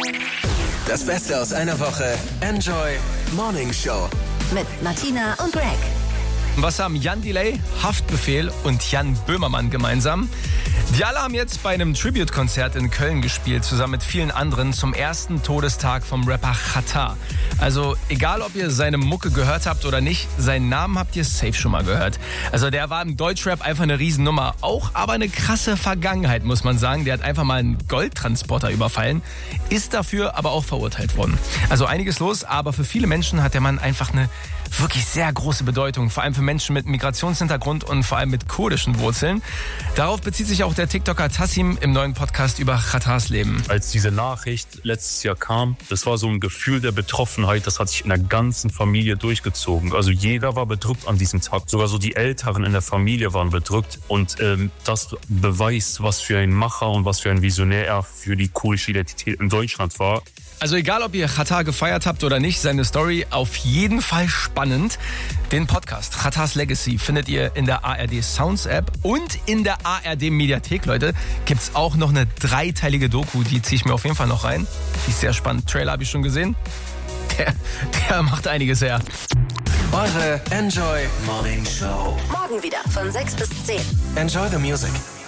Das Beste aus einer Woche. Enjoy Morning Show. Mit Martina und Greg. Was haben Jan Delay, Haftbefehl und Jan Böhmermann gemeinsam? Die alle haben jetzt bei einem Tribute-Konzert in Köln gespielt, zusammen mit vielen anderen zum ersten Todestag vom Rapper Xatar. Also egal, ob ihr seine Mucke gehört habt oder nicht, seinen Namen habt ihr safe schon mal gehört. Also der war im Deutschrap einfach eine Riesennummer. Auch aber eine krasse Vergangenheit, muss man sagen. Der hat einfach mal einen Goldtransporter überfallen, ist dafür aber auch verurteilt worden. Also einiges los, aber für viele Menschen hat der Mann einfach eine wirklich sehr große Bedeutung, vor allem für Menschen mit Migrationshintergrund und vor allem mit kurdischen Wurzeln. Darauf bezieht sich auch der TikToker Tassim im neuen Podcast über Xatars Leben. Als diese Nachricht letztes Jahr kam, das war so ein Gefühl der Betroffenheit, das hat sich in der ganzen Familie durchgezogen. Also jeder war bedrückt an diesem Tag, sogar so die Älteren in der Familie waren bedrückt und das beweist, was für ein Macher und was für ein Visionär er für die kurdische Identität in Deutschland war. Also egal, ob ihr Xatar gefeiert habt oder nicht, seine Story auf jeden Fall spannend. Den Podcast Xatars Legacy findet ihr in der ARD Sounds App und in der ARD Mediathek, Leute. Gibt's auch noch eine 3-teilige Doku, die ziehe ich mir auf jeden Fall noch rein. Die ist sehr spannend. Trailer habe ich schon gesehen. Der macht einiges her. Eure Enjoy Morning Show. Morgen wieder von 6 bis 10. Enjoy the music.